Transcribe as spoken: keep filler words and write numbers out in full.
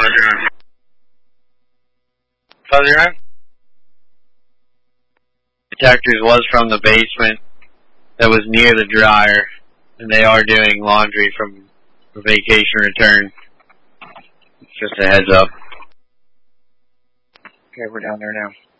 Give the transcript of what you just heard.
Fuzzy Run? Detectors was from the basement that was near the dryer, and they are doing laundry from a vacation return. Just a heads up. Okay, we're down there now.